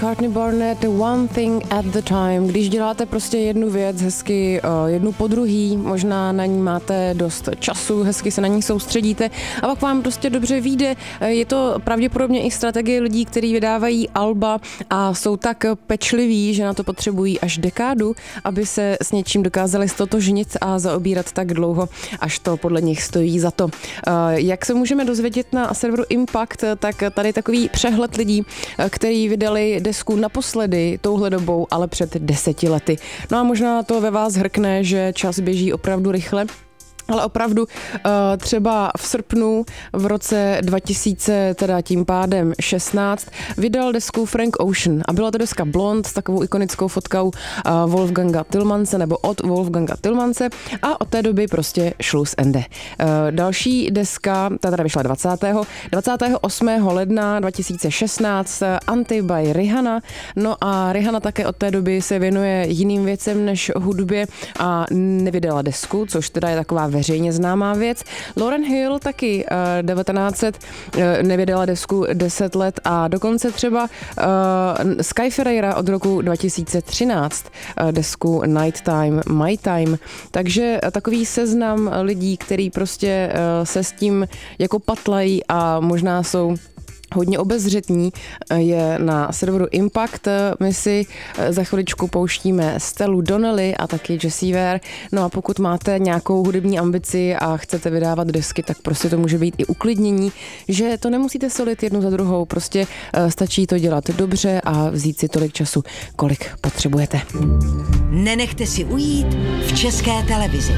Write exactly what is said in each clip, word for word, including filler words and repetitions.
Courtney Barnett, One Thing at the Time. Když děláte prostě jednu věc hezky, jednu po druhý, možná na ní máte dost času, hezky se na ní soustředíte a pak vám prostě dobře vyjde. Je to pravděpodobně i strategie lidí, kteří vydávají alba a jsou tak pečliví, že na to potřebují až dekádu, aby se s něčím dokázali stotožnit a zaobírat tak dlouho, až to podle nich stojí za to. Jak se můžeme dozvědět na serveru Impact, tak tady takový přehled lidí, kteří vydali desku naposledy touhle dobou, ale před deseti lety. No a možná to ve vás hrkne, že čas běží opravdu rychle, ale opravdu třeba v srpnu v roce dva tisíce, teda tím pádem šestnáct, vydal desku Frank Ocean a byla to deska Blond s takovou ikonickou fotkou Wolfganga Tillmanse nebo od Wolfganga Tillmanse a od té doby prostě Schluss Ende. Další deska, ta teda vyšla dvacátého osmého ledna dva tisíce šestnáct, Anti by Rihanna, no a Rihanna také od té doby se věnuje jiným věcem než hudbě a nevydala desku, což teda je taková veřejně známá věc. Lauryn Hill taky uh, devatenáct set uh, nevydala desku deset let a dokonce třeba uh, Sky Ferreira od roku dva tisíce třináct uh, desku Nighttime, My Time. Takže uh, takový seznam lidí, který prostě uh, se s tím jako patlají a možná jsou hodně obezřetní, je na serveru Impact. My si za chviličku pouštíme Stellu Donnelly a taky Jessie Ware. No a pokud máte nějakou hudební ambici a chcete vydávat desky, tak prostě to může být i uklidnění, že to nemusíte solit jednu za druhou, prostě stačí to dělat dobře a vzít si tolik času, kolik potřebujete. Nenechte si ujít v České televizi.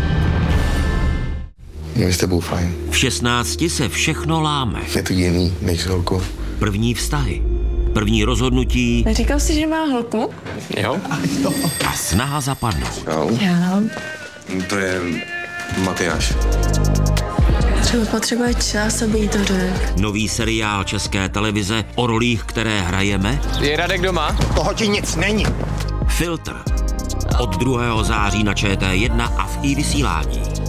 Je s tebou fajn. V šestnácti se všechno láme. Je to jiný než s holkou. První vztahy, první rozhodnutí. Neříkal jsi, že má holku? Jo. A snaha zapadnout. Jo. Já. To je Matyáš. Třeba potřebuje čas, aby jí to řekl. Nový seriál České televize o rolích, které hrajeme. Je Radek doma? Toho ti nic není. Filtr. Od druhého září na Č T jedna a v i vysílání.